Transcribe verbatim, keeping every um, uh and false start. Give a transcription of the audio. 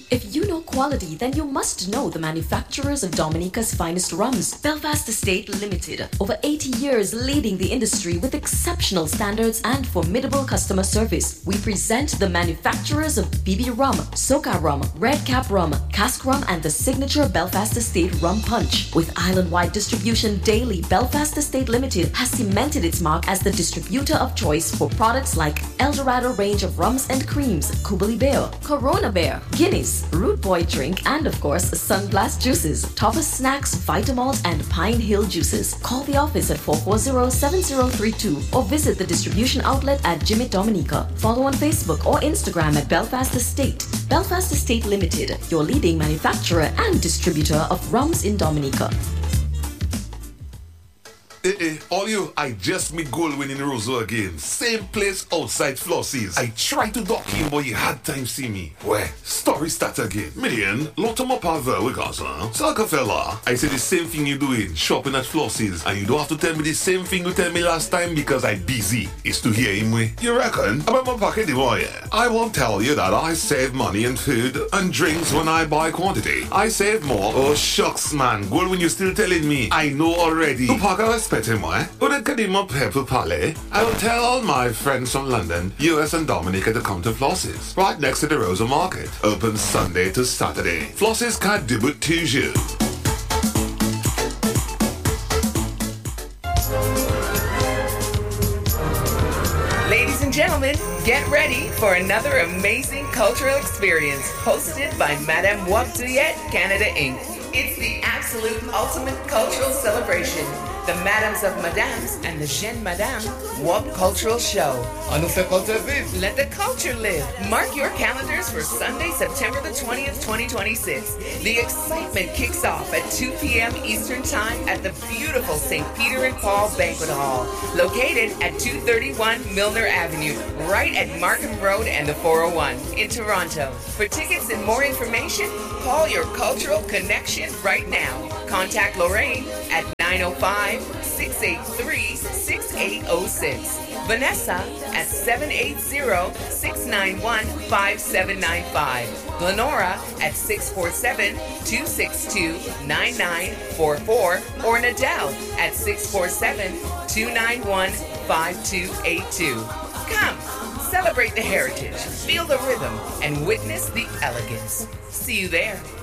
If you know quality, then you must know the manufacturers of Dominica's finest rums. Belfast Estate Limited. Over eighty years leading the industry with exceptional standards and formidable customer service. We present the manufacturers of B B Rum, Soca Rum, Red Cap Rum, Cask Rum, and the signature Belfast Estate Rum Punch. With island-wide distribution daily, Belfast Estate Limited has cemented its mark as the distributor of choice for products like Eldorado range of rums and creams, Kubali Bear, Corona Bear, Guinness, Root Boy drink, and of course, Sunblast juices, Topper snacks, Vitamalt, and Pine Hill juices. Call the office at four four zero, seven zero three two or visit the distribution outlet at Jimmy Dominica. Follow on Facebook or Instagram at Belfast Estate. Belfast Estate Limited, your leading manufacturer and distributor of rums in Dominica. Eh eh, all you, I just meet Goldwyn in Roseau again. Same place outside Flossie's. I tried to dock him, but he had time see me. Where? Story start again. Million, lot of my power we got, huh? Saka fella, I say the same thing you doing, shopping at Flossie's, and you don't have to tell me the same thing you tell me last time because I busy. It's to hear him way. You reckon? About my pocket the boy. I won't tell you that I save money in food and drinks when I buy quantity. I save more. Oh shucks man, Goldwyn, you still telling me? I know already. To pack our Moi, Pepper Palais. I will tell all my friends from London, U S and Dominica to come to Flossie's, right next to the Rosa Market. Open Sunday to Saturday. Flossie's can't debut toujours. Ladies and gentlemen, get ready for another amazing cultural experience hosted by Madame Waptuyet Canada Incorporated. It's the absolute ultimate cultural celebration. The Madams of Madams and the Jeune Madame Wap Cultural Show. On nous fait culture vive. Let the culture live. Mark your calendars for Sunday, September the twentieth, twenty twenty-six. The excitement kicks off at two p.m. Eastern Time at the beautiful Saint Peter and Paul Banquet Hall, located at two thirty-one Milner Avenue, right at Markham Road and the four oh one in Toronto. For tickets and more information, call your cultural connection right now. Contact Lorraine at nine oh five, six eight three, six eight oh six. Vanessa at seven eight zero, six nine one, five seven nine five. Glenora at six four seven, two six two, nine nine four four. Or Nadell at six four seven, two nine one, five two eight two. Come, celebrate the heritage, feel the rhythm, and witness the elegance. See you there.